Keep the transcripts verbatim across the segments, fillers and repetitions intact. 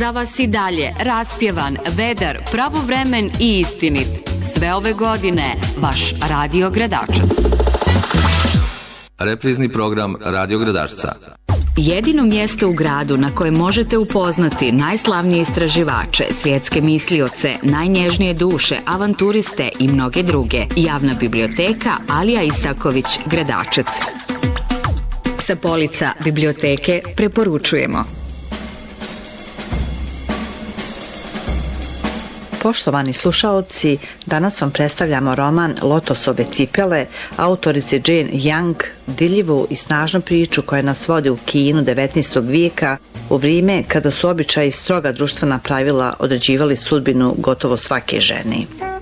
za vas i dalje raspjevan, vedar, pravovremen i istinit. Sve ove godine vaš Radio Gradačac. Reprizni program Radio Gradačca. Jedino mjesto u gradu na kojem možete upoznati najslavnije istraživače, svjetske mislioce, najnježnije duše, avanturiste i mnoge druge. Javna biblioteka Alija Isaković Gradačac. Sa polica biblioteke preporučujemo. Poštovani slušaoci, danas vam predstavljamo roman Lotosove cipele autorice Jane Young, dirljivu i snažnu priču koja nas vodi u Kinu devetnaestog vijeka, u vrijeme kada su običaji i stroga društvena pravila određivali sudbinu gotovo svake žene.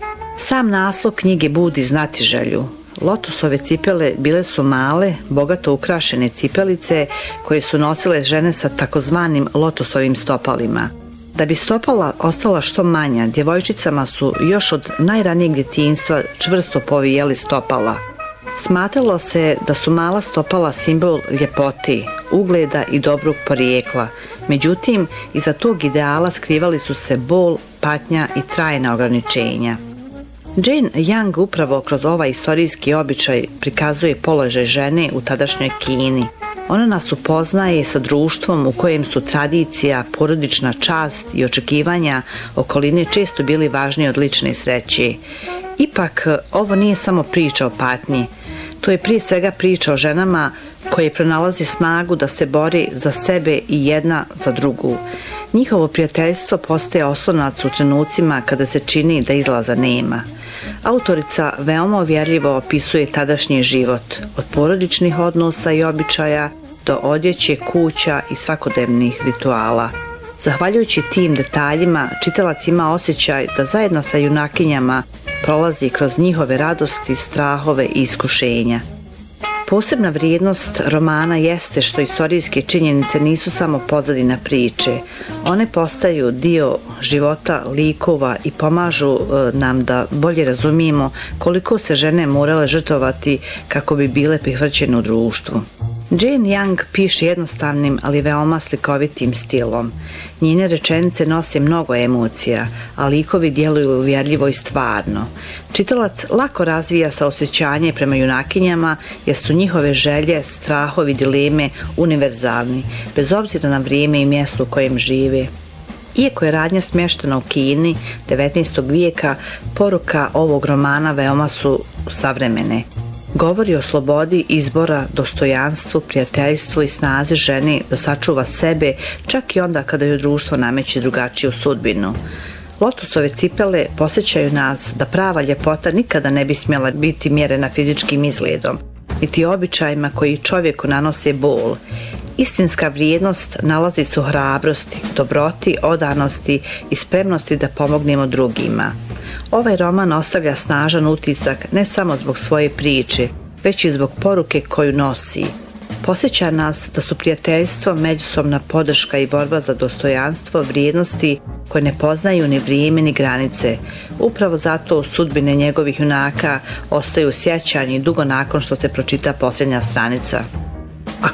Sam naslov knjige budi znatiželju. Lotosove cipele bile su male, bogato ukrašene cipelice koje su nosile žene sa takozvanim lotosovim stopalima. Da bi stopala ostala što manja, djevojčicama su još od najranijeg djetinjstva čvrsto povijali stopala. Smatralo se da su mala stopala simbol ljepote, ugleda i dobrog porijekla. Međutim, iza tog ideala skrivali su se bol, patnja i trajna ograničenja. Jane Young upravo kroz ovaj istorijski običaj prikazuje položaj žene u tadašnjoj Kini. Ona nas upoznaje sa društvom u kojem su tradicija, porodična čast i očekivanja okoline često bili važniji od lične sreće. Ipak, ovo nije samo priča o patnji. To je prije svega priča o ženama koje pronalaze snagu da se bori za sebe i jedna za drugu. Njihovo prijateljstvo postaje oslonac u trenucima kada se čini da izlaza nema. Autorica veoma uvjerljivo opisuje tadašnji život, od porodičnih odnosa i običaja do odjeće, kuća i svakodnevnih rituala. Zahvaljujući tim detaljima, čitalac ima osjećaj da zajedno sa junakinjama prolazi kroz njihove radosti, strahove i iskušenja. Posebna vrijednost romana jeste što istorijske činjenice nisu samo pozadina priče. One postaju dio života likova i pomažu nam da bolje razumijemo koliko se žene morale žrtvovati kako bi bile prihvaćene u društvu. Jane Young piše jednostavnim, ali veoma slikovitim stilom. Njene rečenice nose mnogo emocija, a likovi djeluju uvjerljivo i stvarno. Čitalac lako razvija saosjećanje prema junakinjama jer su njihove želje, strahovi, dileme univerzalni, bez obzira na vrijeme i mjesto u kojem žive. Iako je radnja smještena u Kini devetnaestog vijeka, poruka ovog romana veoma su savremene. Govori o slobodi izbora, dostojanstvu, prijateljstvu i snazi žene da sačuva sebe čak i onda kada joj društvo nameće drugačiju sudbinu. Lotosove cipele posjećaju nas da prava ljepota nikada ne bi smjela biti mjerena fizičkim izgledom, niti običajima koji čovjeku nanose bol. Istinska vrijednost nalazi se u hrabrosti, dobroti, odanosti i spremnosti da pomognemo drugima. Ovaj roman ostavlja snažan utisak ne samo zbog svoje priče, već i zbog poruke koju nosi. Posjeća nas da su prijateljstvo, međusobna podrška i borba za dostojanstvo vrijednosti koje ne poznaju ni vrijeme ni granice. Upravo zato sudbine njegovih junaka ostaju sjećanji dugo nakon što se pročita posljednja stranica.